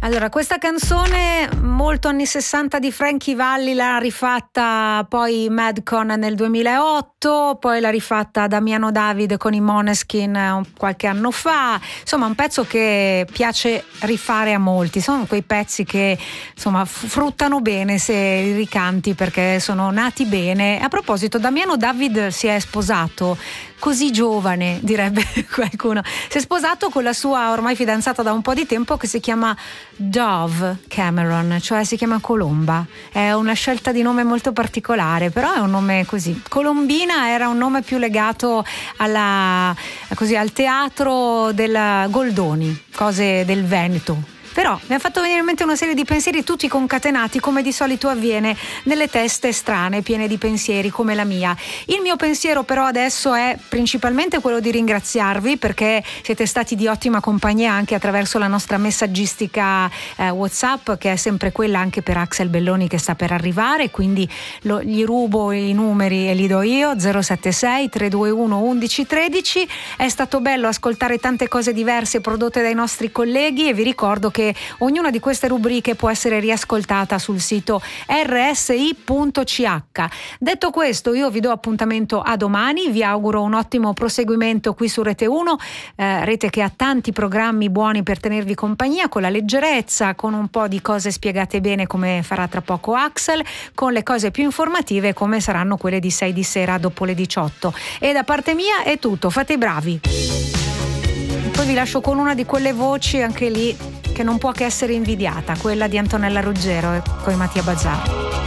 Allora, questa canzone molto anni 60 di Frankie Valli l'ha rifatta poi Madcon nel 2008, poi l'ha rifatta Damiano David con i Måneskin qualche anno fa. Insomma, un pezzo che piace rifare a molti. Sono quei pezzi che insomma fruttano bene se li ricanti perché sono nati bene. A proposito, Damiano David si è sposato così giovane, direbbe qualcuno. Si è sposato con la sua ormai fidanzata da un po' di tempo, che si chiama Dove Cameron, cioè si chiama Colomba. È una scelta di nome molto particolare, però è un nome così. Colombina era un nome più legato al teatro del Goldoni, cose del Veneto. Però mi ha fatto venire in mente una serie di pensieri tutti concatenati, come di solito avviene nelle teste strane, piene di pensieri come la mia. Il mio pensiero però adesso è principalmente quello di ringraziarvi, perché siete stati di ottima compagnia anche attraverso la nostra messaggistica WhatsApp, che è sempre quella anche per Axel Belloni che sta per arrivare, quindi gli rubo i numeri e li do io, 076 321 1113. È stato bello ascoltare tante cose diverse prodotte dai nostri colleghi e vi ricordo che ognuna di queste rubriche può essere riascoltata sul sito rsi.ch. Detto questo, io vi do appuntamento a domani, vi auguro un ottimo proseguimento qui su Rete 1, rete che ha tanti programmi buoni per tenervi compagnia, con la leggerezza, con un po' di cose spiegate bene come farà tra poco Axel, con le cose più informative come saranno quelle di 6 di sera dopo le 18. E da parte mia è tutto, fate i bravi. Poi vi lascio con una di quelle voci anche lì che non può che essere invidiata, quella di Antonella Ruggero e poi Mattia Bazzar.